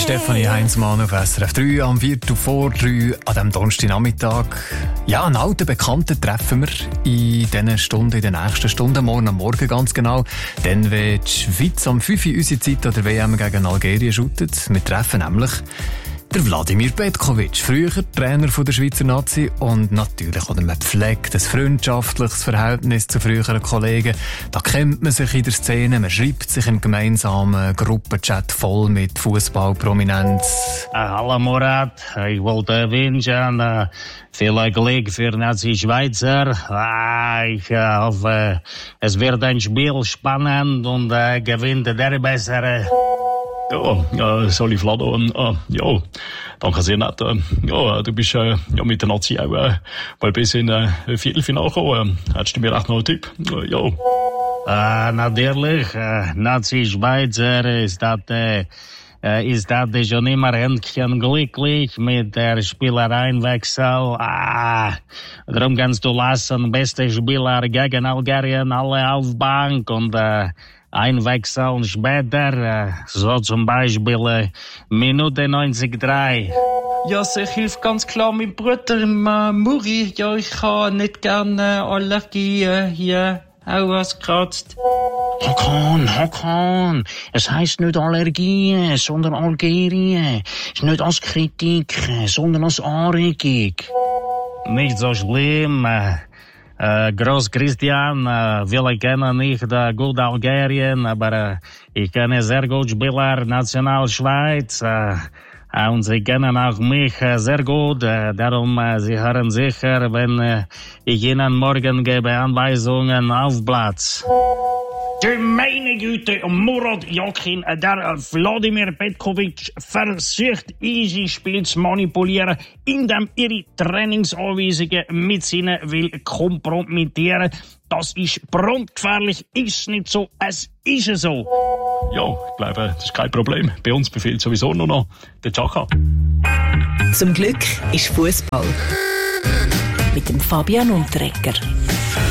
Stefanie Heinzmann auf SRF 3 am 3:04 an diesem Donnerstagnachmittag. Ja, einen alten Bekannten treffen wir in diesen Stunden, in den nächsten Stunden, morgen am Morgen ganz genau. Dann wird die Schweiz am 5 Uhr unsere Zeit an der WM gegen Algerien shootet. Wir treffen nämlich der Wladimir Petkovic, früher Trainer von der Schweizer Nazi, und natürlich man pflegt ein freundschaftliches Verhältnis zu früheren Kollegen. Da kennt man sich in der Szene, man schreibt sich im gemeinsamen Gruppenchat voll mit Fußballprominenz. Hallo Murat, ich wollte wünschen viel Glück für Nazi-Schweizer. Ich hoffe, es wird ein Spiel spannend und gewinnt der Bessere. Ja, Sali Vlado, ja, danke sehr nett. Ja, du bist mit der Nazi auch mal bis in Viertelfinale gekommen. Hättest du mir auch noch einen Tipp? Ja. Natürlich, Nazi-Schweizer ist das schon immer Händchen glücklich mit der Spielereinwechsel. Darum kannst du lassen, beste Spieler gegen Algerien alle auf Bank und einwechseln später, so zum Beispiel Minute 93. Ja, ich hilft ganz klar mein Bruder Muri. Ja, ich kann nicht gerne Allergie hier ausgekratzt. Hakan, es heisst nicht Allergie, sondern Algerien. Es ist nicht als Kritik, sondern als Anregung. Nicht so schlimm. Groß Christian, wir kennen nicht gut Algerien, aber ich kenne sehr gut Spieler National Schweiz. Und sie kennen auch mich sehr gut. Darum, sie hören sicher, wenn ich ihnen morgen gebe Anweisungen auf Platz. Du meine Güte, Murat Yakin, der Wladimir Petkovic versucht, unser Spiel zu manipulieren, indem ihre Trainingsanweisungen mit seinen will kompromittieren. Das ist brandgefährlich, ist nicht so, es ist so. Ja, ich glaube, das ist kein Problem. Bei uns befiehlt sowieso nur noch der Chaka. Zum Glück ist Fußball. Mit dem Fabian Unterreger.